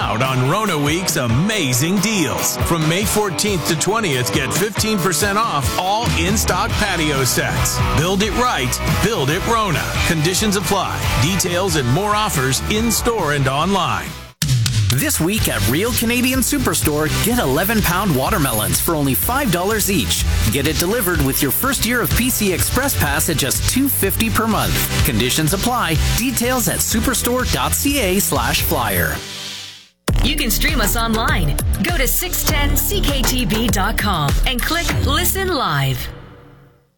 out on Rona Week's amazing deals. From May 14th to 20th, get 15% off all in-stock patio sets. Build it right. Build it Rona. Conditions apply. Details and more offers in-store and online. This week at Real Canadian Superstore, get 11-pound watermelons for only $5 each. Get it delivered with your first year of PC Express Pass at just $2.50 per month. Conditions apply. Details at superstore.ca/flyer. You can stream us online. Go to 610ckTV.com and click Listen Live.